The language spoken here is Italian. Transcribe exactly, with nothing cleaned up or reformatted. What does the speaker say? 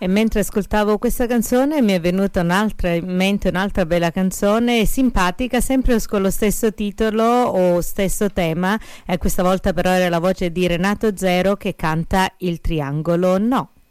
E mentre ascoltavo questa canzone mi è venuta un'altra in mente, un'altra bella canzone simpatica, sempre con lo stesso titolo o stesso tema, e questa volta però era la voce di Renato Zero che canta Il triangolo no.